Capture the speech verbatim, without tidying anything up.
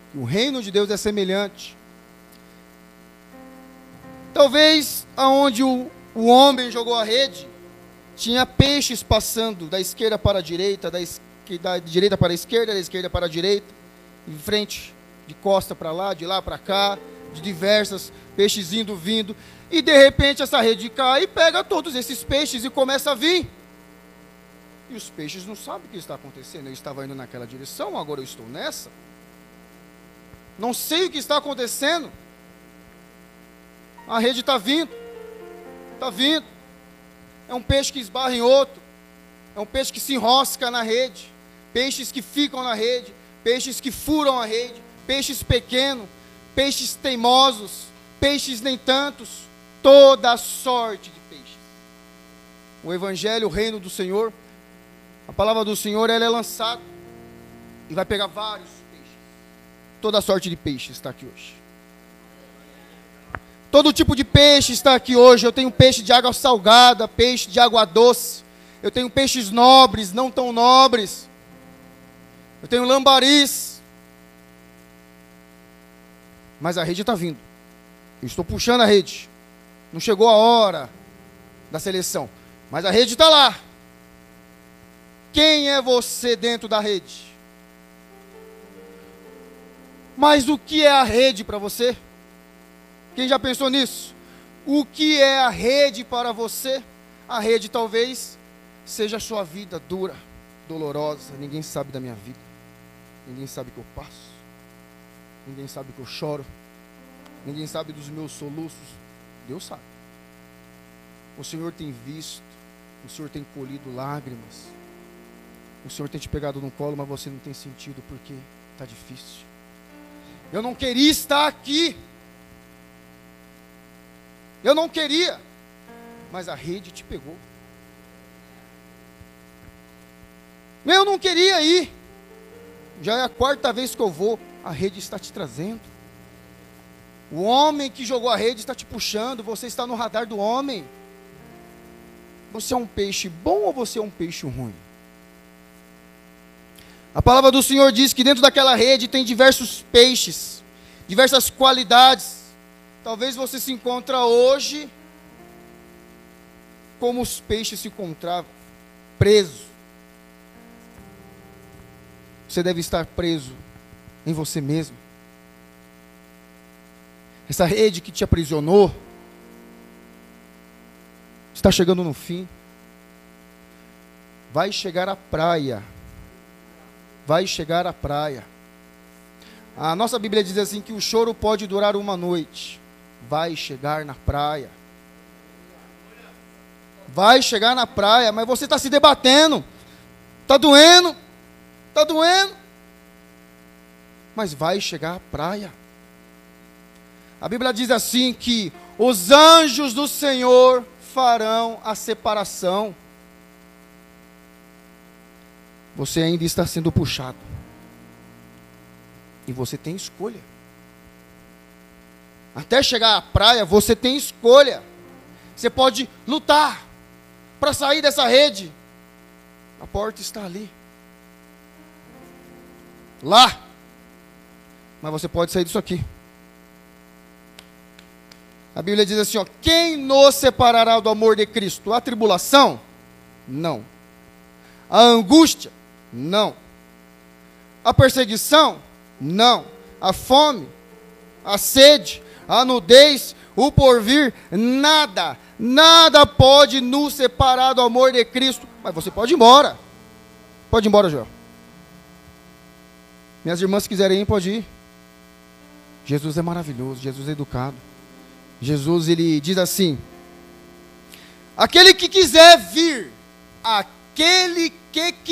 O reino de Deus é semelhante. Talvez aonde o, o homem jogou a rede, tinha peixes passando da esquerda para a direita, da, es, da direita para a esquerda, da esquerda para a direita, em frente, de costa para lá, de lá para cá, de diversas, peixes indo, vindo, e de repente essa rede cai e pega todos esses peixes e começa a vir. E os peixes não sabem o que está acontecendo. Eu estava indo naquela direção, agora eu estou nessa. Não sei o que está acontecendo. A rede está vindo. Está vindo. É um peixe que esbarra em outro. É um peixe que se enrosca na rede. Peixes que ficam na rede. Peixes que furam a rede. Peixes pequenos. Peixes teimosos. Peixes nem tantos. Toda sorte de peixes. O Evangelho, o reino do Senhor, a palavra do Senhor, ela é lançada e vai pegar vários peixes. Toda sorte de peixe está aqui hoje. Todo tipo de peixe está aqui hoje. Eu tenho peixe de água salgada, peixe de água doce. Eu tenho peixes nobres, não tão nobres. Eu tenho lambaris. Mas a rede está vindo. Eu estou puxando a rede. Não chegou a hora da seleção, mas a rede está lá. Quem é você dentro da rede? Mas o que é a rede para você? Quem já pensou nisso? O que é a rede para você? A rede talvez seja a sua vida dura, dolorosa. Ninguém sabe da minha vida. Ninguém sabe o que eu passo. Ninguém sabe que eu choro. Ninguém sabe dos meus soluços. Deus sabe. O Senhor tem visto. O Senhor tem colhido lágrimas. O Senhor tem te pegado no colo, mas você não tem sentido porque está difícil. Eu não queria estar aqui. Eu não queria. Mas a rede te pegou. Eu não queria ir. Já é a quarta vez que eu vou. A rede está te trazendo. O homem que jogou a rede está te puxando. Você está no radar do homem. Você é um peixe bom ou você é um peixe ruim? A palavra do Senhor diz que dentro daquela rede tem diversos peixes, diversas qualidades. Talvez você se encontra hoje como os peixes se encontravam, preso. Você deve estar preso em você mesmo. Essa rede que te aprisionou está chegando no fim. Vai chegar à praia. Vai chegar à praia. A nossa Bíblia diz assim que o choro pode durar uma noite. Vai chegar na praia. Vai chegar na praia, mas você está se debatendo. Está doendo. Está doendo. Mas vai chegar à praia. A Bíblia diz assim que os anjos do Senhor farão a separação. Você ainda está sendo puxado. E você tem escolha. Até chegar à praia, você tem escolha. Você pode lutar para sair dessa rede. A porta está ali. Lá. Mas você pode sair disso aqui. A Bíblia diz assim, ó, quem nos separará do amor de Cristo? A tribulação? Não. A angústia? Não. A perseguição? Não. A fome? A sede? A nudez? O porvir? Nada. Nada pode nos separar do amor de Cristo. Mas você pode ir embora. Pode ir embora, Joel. Minhas irmãs, se quiserem ir, pode ir. Jesus é maravilhoso. Jesus é educado. Jesus, ele diz assim, aquele que quiser vir, aquele que